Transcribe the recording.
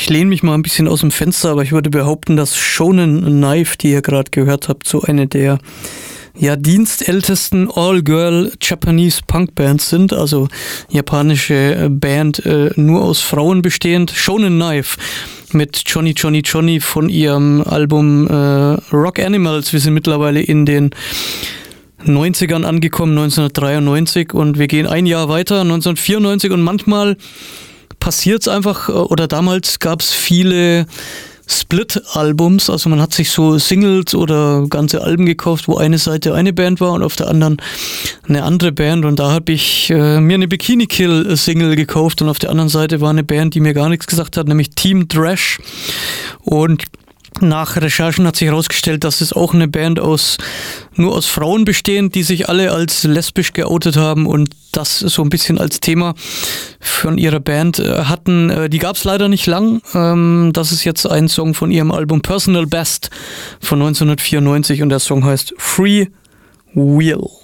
ich lehne mich mal ein bisschen aus dem Fenster, aber ich würde behaupten, dass Shonen Knife, die ihr gerade gehört habt, so eine der dienstältesten All-Girl Japanese Punk-Bands sind, also japanische Band nur aus Frauen bestehend. Shonen Knife mit Johnny Johnny Johnny von ihrem Album Rock Animals. Wir sind mittlerweile in den 90ern angekommen, 1993, und wir gehen ein Jahr weiter, 1994, und manchmal passiert es einfach, oder damals gab es viele Split-Albums, also man hat sich so Singles oder ganze Alben gekauft, wo eine Seite eine Band war und auf der anderen eine andere Band, und da habe ich mir eine Bikini Kill Single gekauft und auf der anderen Seite war eine Band, die mir gar nichts gesagt hat, nämlich Team Thrash, und nach Recherchen hat sich herausgestellt, dass es auch eine Band nur aus Frauen bestehend, die sich alle als lesbisch geoutet haben und das so ein bisschen als Thema von ihrer Band hatten. Die gab es leider nicht lang. Das ist jetzt ein Song von ihrem Album Personal Best von 1994 und der Song heißt Free Will.